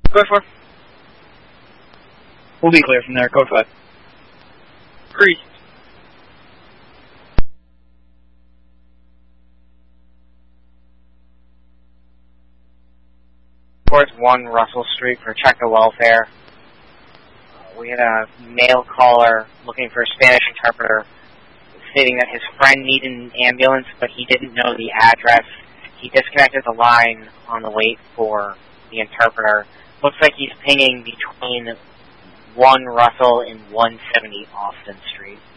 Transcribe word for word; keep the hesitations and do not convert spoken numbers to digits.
Code four. We'll be clear from there. Code five. Priest. Towards one Russell Street for check the welfare. We had a male caller looking for a Spanish interpreter, stating that his friend needed an ambulance, but he didn't know the address. He disconnected the line on the wait for the interpreter. Looks like he's pinging between one Russell and one seventy Austin Street.